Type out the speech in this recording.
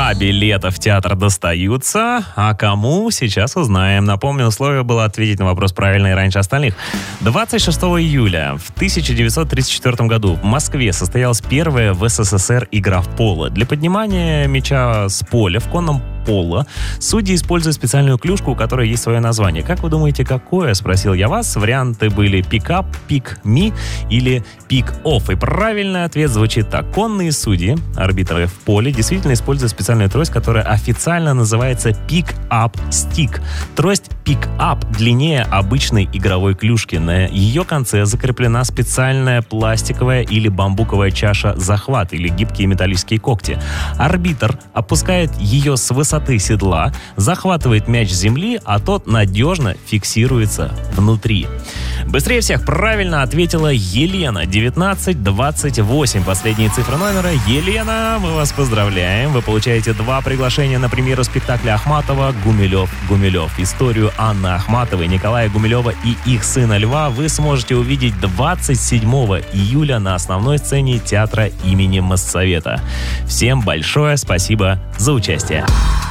2 билета в театр достаются, а кому, сейчас узнаем. Напомню, условие было ответить на вопрос правильно и раньше остальных. 26 июля в 1934 году в Москве состоялась первая в СССР игра в поло. Для поднимания мяча с поля в конном поло судьи используют специальную клюшку, у которой есть свое название. Как вы думаете, какое? Спросил я вас. Варианты были пик-ап, пик-ми или пик-офф. И правильный ответ звучит так. Конные судьи, арбитры в поле, действительно используют специальную трость, которая официально называется пик-ап-стик. Трость пик-ап длиннее обычной игровой клюшки. На ее конце закреплена специальная пластиковая или бамбуковая чаша-захват или гибкие металлические когти. Арбитр опускает ее с высоты седла, захватывает мяч с земли, а тот надежно фиксируется внутри. Быстрее всех правильно ответила Елена. 1928. Последние цифры номера. Елена, мы вас поздравляем. Вы получаете 2 приглашения на премьеру спектакля Ахматова «Гумилев». Историю Анны Ахматовой, Николая Гумилева и их сына Льва вы сможете увидеть 27 июля на основной сцене театра имени Моссовета. Всем большое спасибо за участие.